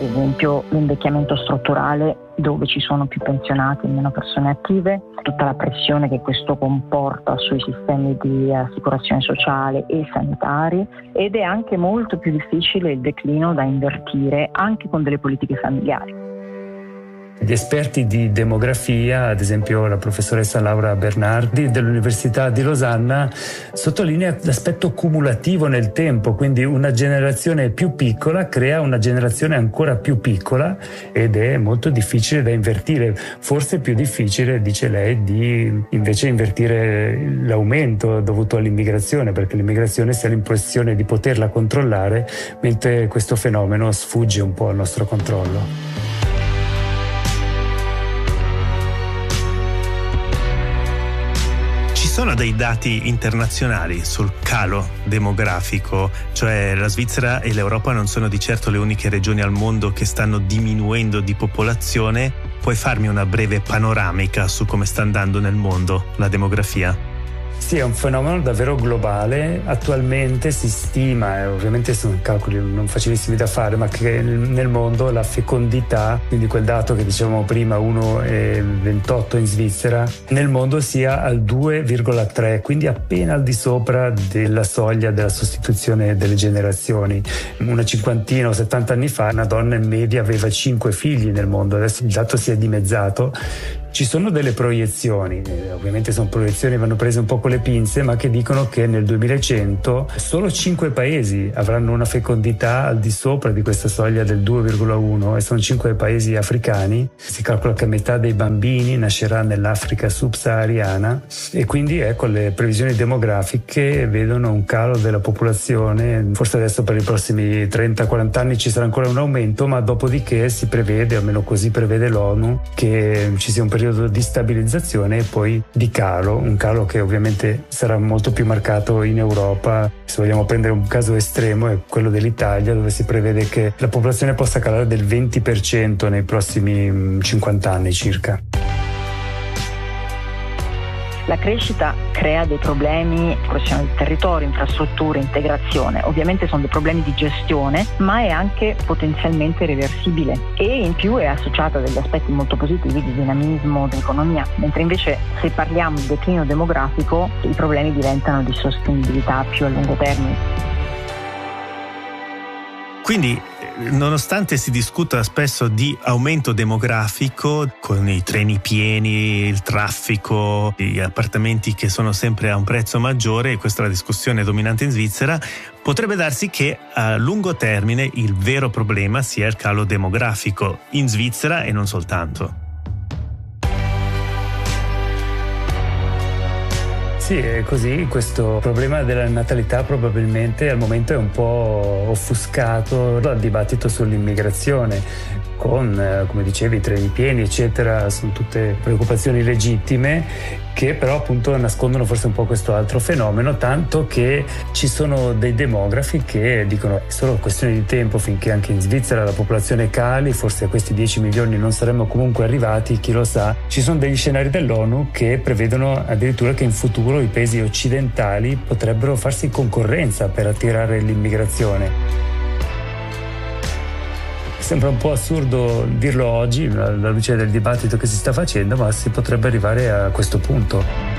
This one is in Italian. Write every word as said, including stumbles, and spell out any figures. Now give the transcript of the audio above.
ad esempio l'invecchiamento strutturale, dove ci sono più pensionati e meno persone attive, tutta la pressione che questo comporta sui sistemi di assicurazione sociale e sanitari, ed è anche molto più difficile il declino da invertire anche con delle politiche familiari. Gli esperti di demografia, ad esempio la professoressa Laura Bernardi dell'Università di Losanna, sottolinea l'aspetto cumulativo nel tempo, quindi una generazione più piccola crea una generazione ancora più piccola ed è molto difficile da invertire. Forse più difficile, dice lei, di invece invertire l'aumento dovuto all'immigrazione, perché l'immigrazione si ha l'impressione di poterla controllare, mentre questo fenomeno sfugge un po' al nostro controllo. Ci sono dei dati internazionali sul calo demografico, cioè la Svizzera e l'Europa non sono di certo le uniche regioni al mondo che stanno diminuendo di popolazione. Puoi farmi una breve panoramica su come sta andando nel mondo la demografia? Sì, è un fenomeno davvero globale. Attualmente si stima, e ovviamente sono calcoli non facilissimi da fare, ma che nel mondo la fecondità, quindi quel dato che dicevamo prima, uno virgola ventotto in Svizzera, nel mondo sia al due virgola tre, quindi appena al di sopra della soglia della sostituzione delle generazioni. Una cinquantina o settanta anni fa una donna in media aveva cinque figli nel mondo, adesso il dato si è dimezzato. Ci sono delle proiezioni, ovviamente sono proiezioni, vanno prese un po' con le pinze, ma che dicono che nel duemilacento solo cinque paesi avranno una fecondità al di sopra di questa soglia del due virgola uno, e sono cinque paesi africani. Si calcola che metà dei bambini nascerà nell'Africa subsahariana, e quindi ecco, le previsioni demografiche vedono un calo della popolazione. Forse adesso per i prossimi trenta quaranta anni ci sarà ancora un aumento, ma dopodiché si prevede, almeno così prevede l'ONU, che ci sia un periodo di stabilizzazione e poi di calo, un calo che ovviamente sarà molto più marcato in Europa. Se vogliamo prendere un caso estremo è quello dell'Italia, dove si prevede che la popolazione possa calare del venti per cento nei prossimi cinquanta anni circa. La crescita crea dei problemi, questione del territorio, infrastrutture, integrazione. Ovviamente sono dei problemi di gestione, ma è anche potenzialmente reversibile, e in più è associata a degli aspetti molto positivi di dinamismo dell'economia, mentre invece se parliamo di declino demografico i problemi diventano di sostenibilità più a lungo termine. Quindi, nonostante si discuta spesso di aumento demografico, con i treni pieni, il traffico, gli appartamenti che sono sempre a un prezzo maggiore, e questa è la discussione dominante in Svizzera, potrebbe darsi che a lungo termine il vero problema sia il calo demografico in Svizzera e non soltanto. Sì, è così. Questo problema della natalità probabilmente al momento è un po' offuscato dal dibattito sull'immigrazione, con, come dicevi, i treni pieni, eccetera. Sono tutte preoccupazioni legittime che però appunto nascondono forse un po' questo altro fenomeno, tanto che ci sono dei demografi che dicono è solo questione di tempo finché anche in Svizzera la popolazione cali, forse a questi dieci milioni non saremmo comunque arrivati, chi lo sa. Ci sono degli scenari dell'ONU che prevedono addirittura che in futuro i paesi occidentali potrebbero farsi concorrenza per attirare l'immigrazione. Sembra un po' assurdo dirlo oggi, alla luce del dibattito che si sta facendo, ma si potrebbe arrivare a questo punto.